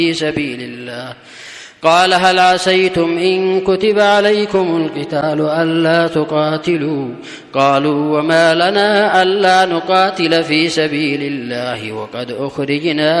في سبيل الله. قال هل عسيتم إن كتب عليكم القتال ألا تقاتلوا؟ قالوا وما لنا ألا نقاتل في سبيل الله وقد أخرجنا